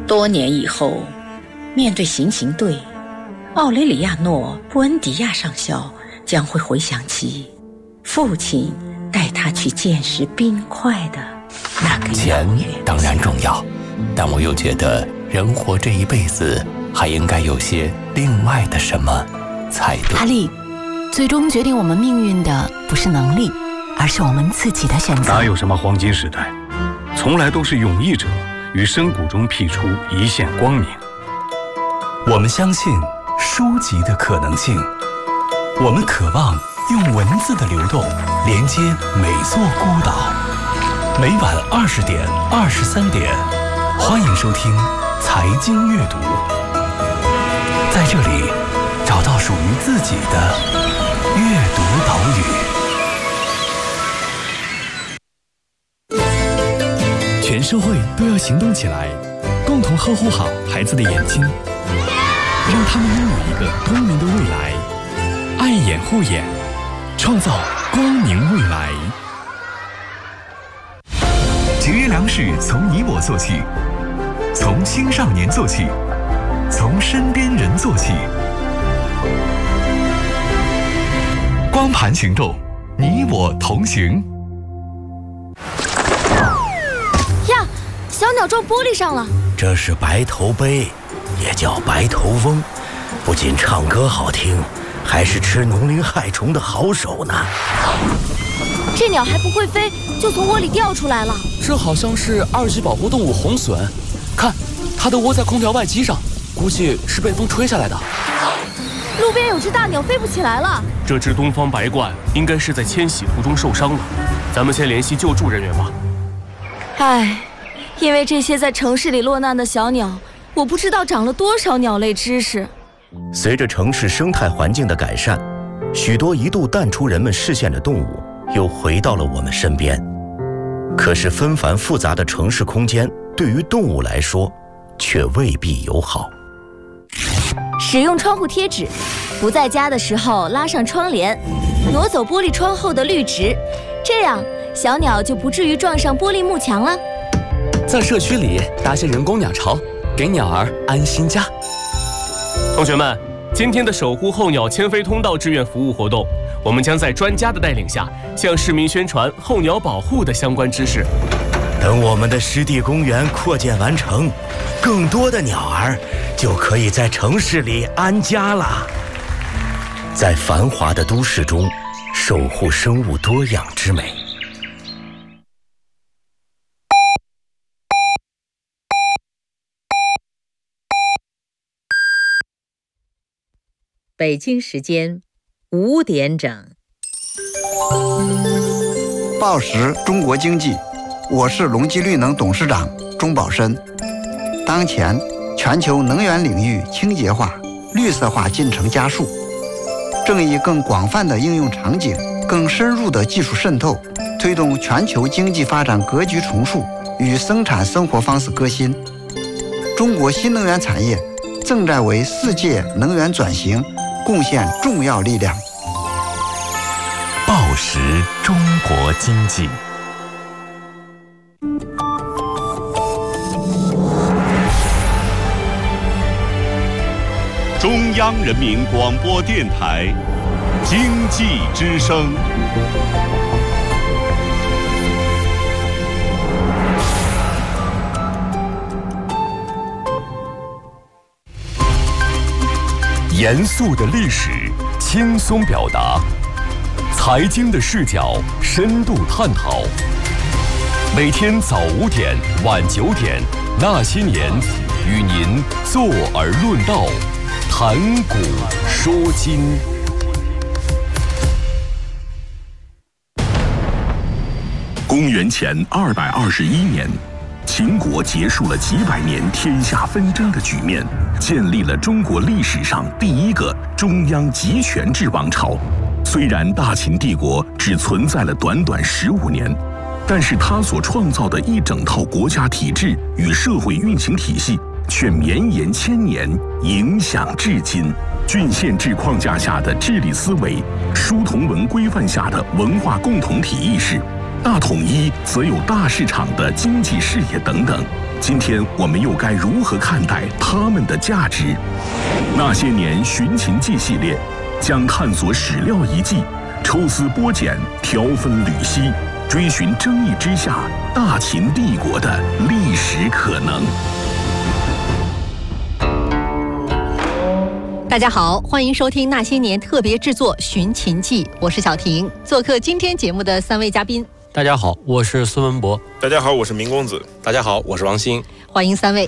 多年以后，面对行刑队，奥雷里亚诺·布恩迪亚上校将会回想起父亲带他去见识冰块的那个钱当然重要，但我又觉得人活这一辈子还应该有些另外的什么才对。 哈利，最终决定我们命运的不是能力，而是我们自己的选择。 哪有什么黄金时代，从来都是勇毅者于深谷中辟出一线光明。 我们相信书籍的可能性，我们渴望用文字的流动连接每座孤岛。每晚20点、23点，欢迎收听财经阅读，在这里找到属于自己的阅读岛屿。 全社会都要行动起来，共同呵护好孩子的眼睛，让他们拥有一个光明的未来。爱眼护眼，创造光明未来。 节约粮食从你我做起，从青少年做起，从身边人做起。光盘行动，你我同行。 呀，小鸟撞玻璃上了。 这是白头鹎，也叫白头翁，不仅唱歌好听，还是吃农林害虫的好手呢。 这鸟还不会飞，就从窝里掉出来了。 这好像是2级保护动物红隼，看，它的窝在空调外机上，估计是被风吹下来的。 路边有只大鸟飞不起来了。 这只东方白鹳应该是在迁徙途中受伤了，咱们先联系救助人员吧。 唉，因为这些在城市里落难的小鸟，我不知道长了多少鸟类知识。 随着城市生态环境的改善，许多一度淡出人们视线的动物又回到了我们身边。可是纷繁复杂的城市空间对于动物来说却未必友好。 使用窗户贴纸，不在家的时候拉上窗帘，挪走玻璃窗后的绿植，这样小鸟就不至于撞上玻璃幕墙了。 在社区里搭些人工鸟巢，给鸟儿安心家。 同学们，今天的守护候鸟迁飞通道志愿服务活动，我们将在专家的带领下，向市民宣传候鸟保护的相关知识。 等我们的湿地公园扩建完成，更多的鸟儿就可以在城市里安家了。在繁华的都市中，守护生物多样之美。 北京时间5点整。 报时中国经济，我是隆基绿能董事长钟宝申。当前，全球能源领域清洁化、绿色化进程加速，正以更广泛的应用场景、更深入的技术渗透，推动全球经济发展格局重塑与生产生活方式革新。中国新能源产业正在为世界能源转型贡献重要力量。 报时中国经济。 中央人民广播电台经济之声。 严肃的历史，轻松表达；财经的视角，深度探讨。每天早5点、晚9点，那些年，与您坐而论道，谈古说今。 公元前221年，秦国结束了几百年天下纷争的局面，建立了中国历史上第一个中央集权制王朝。虽然大秦帝国只存在了短短15年，但是它所创造的一整套国家体制与社会运行体系却绵延千年，影响至今。郡县制框架下的治理思维，书同文规范下的文化共同体意识，大统一则有大市场的经济视野等等， 今天我们又该如何看待它们的价值？那些年寻秦记系列将探索史料遗迹，抽丝剥茧，条分缕析，追寻争议之下大秦帝国的历史可能。 大家好，欢迎收听那些年特别制作《寻秦记》，我是小婷。做客今天节目的3位嘉宾， 大家好，我是孙文博。 大家好，我是明公子。 大家好，我是王鑫。 欢迎3位。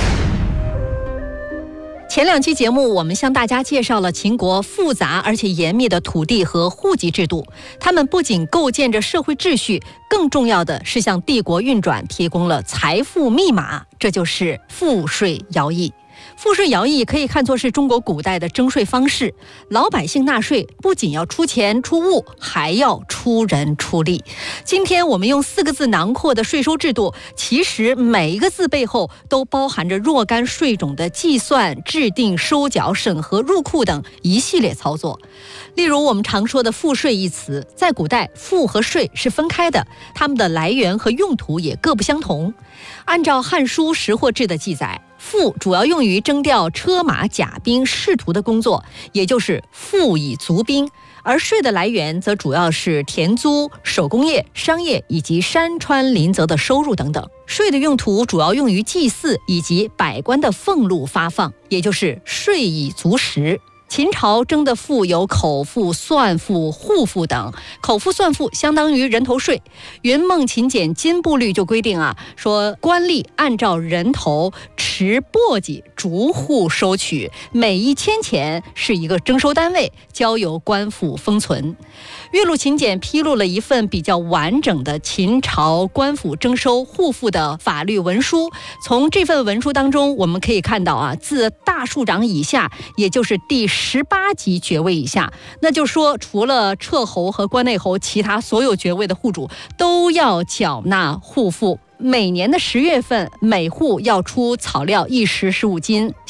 前2期节目，我们向大家介绍了秦国复杂而且严密的土地和户籍制度，他们不仅构建着社会秩序，更重要的是向帝国运转提供了财富密码，这就是赋税徭役。赋税徭役可以看作是中国古代的征税方式，老百姓纳税不仅要出钱出物，还要出人出力。今天我们用4个字囊括的税收制度，其实每一个字背后都包含着若干税种的计算、制定、收缴、审核、入库等一系列操作。例如我们常说的赋税一词，在古代赋和税是分开的，它们的来源和用途也各不相同。按照《汉书·识货志》的记载，赋主要用于征调车马甲兵士卒的工作，也就是赋以足兵；而税的来源则主要是田租、手工业、商业以及山川林泽的收入等等。税的用途主要用于祭祀以及百官的俸禄发放，也就是税以足食。秦朝征的赋有口赋、算赋、户赋等。口赋、算赋相当于人头税。云梦秦简金部律就规定说官吏按照人头持簸箕逐户收取，每1000钱是一个征收单位，交由官府封存。岳麓秦简披露了一份比较完整的秦朝官府征收户赋的法律文书。从这份文书当中，我们可以看到自大庶长以下，也就是第18级爵位以下，那就是说除了彻侯和关内侯，其他所有爵位的户主都要缴纳户赋。每年的10月份，每户要出草料1石15斤，